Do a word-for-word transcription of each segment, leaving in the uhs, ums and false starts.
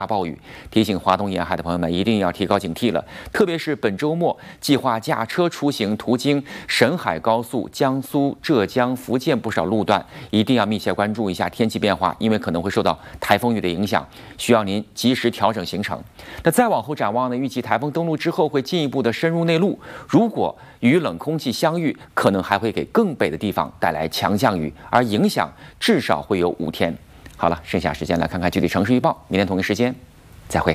大暴雨，提醒华东沿海的朋友们一定要提高警惕了。特别是本周末计划驾车出行途经沈海高速、江苏、浙江、福建不少路段，一定要密切关注一下天气变化，因为可能会受到台风雨的影响，需要您及时调整行程。那再往后展望呢？预计台风登陆之后会进一步的深入内陆，如果与冷空气相遇，可能还会给更北的地方带来强降雨，而影响至少会有五天。好了，剩下时间来看看具体城市预报。明天同一时间，再会。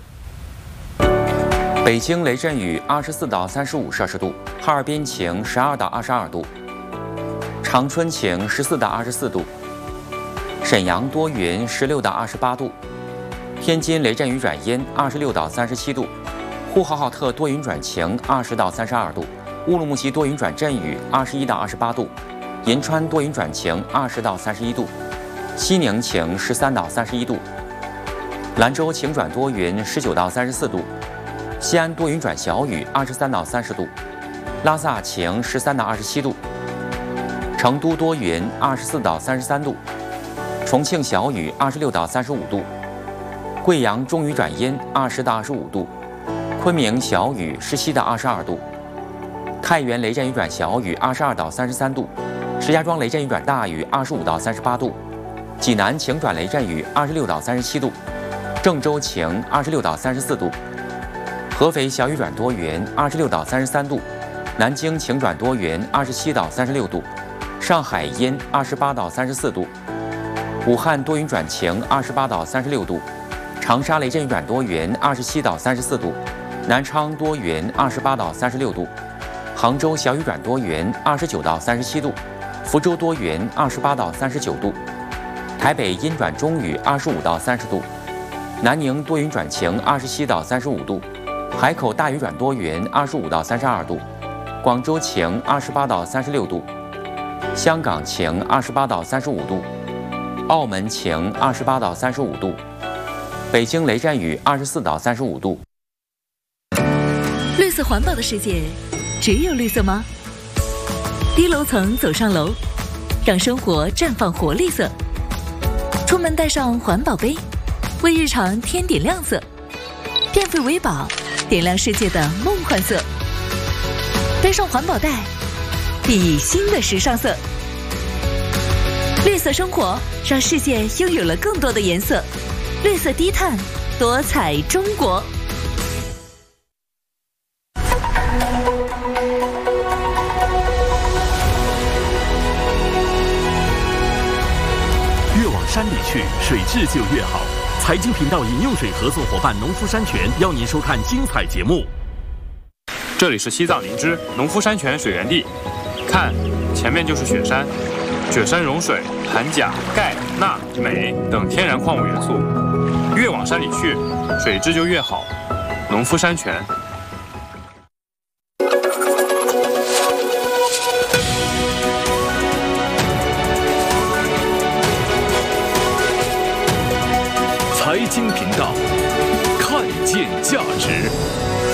北京雷阵雨二十四到三十五摄氏度，哈尔滨晴十二到二十二度，长春晴十四到二十四度，沈阳多云十六到二十八度，天津雷阵雨转阴二十六到三十七度，呼和浩特多云转晴二十到三十二度，乌鲁木齐多云转阵雨二十一到二十八度，银川多云转晴二十到三十一度。西宁晴十三到三十一度，兰州晴转多云十九到三十四度，西安多云转小雨二十三到三十度，拉萨晴十三到二十七度，成都多云二十四到三十三度，重庆小雨二十六到三十五度，贵阳中雨转阴二十到二十五度，昆明小雨十七到二十二度，太原雷阵雨转小雨二十二到三十三度，石家庄雷阵雨转大雨二十五到三十八度。济南晴转雷阵雨二十六到三十七度，郑州晴二十六到三十四度，合肥小雨转多云二十六到三十三度，南京晴转多云二十七到三十六度，上海阴二十八到三十四度，武汉多云转晴二十八到三十六度，长沙雷阵雨转多云二十七到三十四度，南昌多云二十八到三十六度，杭州小雨转多云二十九到三十七度，福州多云二十八到三十九度。台北阴转中雨二十五到三十度，南宁多云转晴二十七到三十五度，海口大雨转多云二十五到三十二度，广州晴二十八到三十六度，香港晴二十八到三十五度，澳门晴二十八到三十五度，北京雷阵雨二十四到三十五度。 绿色环保的世界，只有绿色吗？低楼层走上楼，让生活绽放活力色。出门带上环保杯，为日常添点亮色。电费为宝，点亮世界的梦幻色。背上环保袋，熠熠新的时尚色。绿色生活，让世界拥有了更多的颜色。绿色低碳，多彩中国。 山里去，水质就越好。财经频道饮用水合作伙伴农夫山泉邀您收看精彩节目。 这里是西藏林芝农夫山泉水源地，看，前面就是雪山，雪山融水含钾、钙、钠、镁等天然矿物元素，越往山里去，水质就越好。农夫山泉。 财经频道，看见价值。